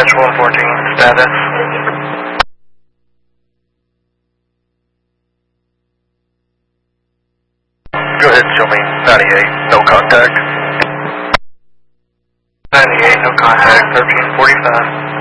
Dispatch 114, status. Go ahead and show me 98, no contact. 98, no contact, 1345.